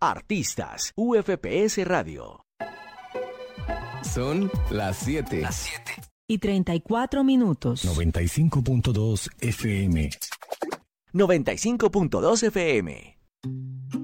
Artistas, UFPS Radio. Son las 7. Y 34 minutos. 95.2 FM. 95.2 FM.